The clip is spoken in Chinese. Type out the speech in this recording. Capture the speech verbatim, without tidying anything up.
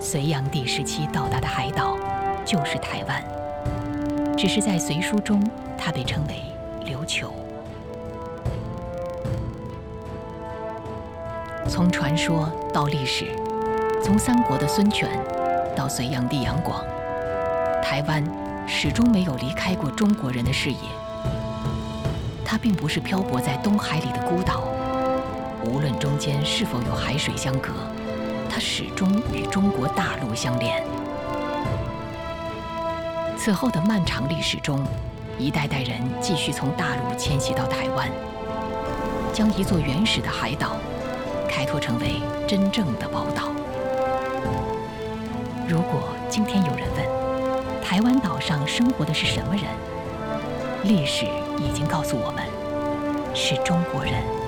隋炀帝时期到达的海岛就是台湾，只是在隋书中，它被称为琉球。从传说到历史，从三国的孙权到隋炀帝杨广，台湾始终没有离开过中国人的视野。它并不是漂泊在东海里的孤岛，无论中间是否有海水相隔，它始终与中国大陆相连。此后的漫长历史中，一代代人继续从大陆迁徙到台湾，将一座原始的海岛开拓成为真正的宝岛。如果今天有人问，台湾岛上生活的是什么人？历史已经告诉我们，是中国人。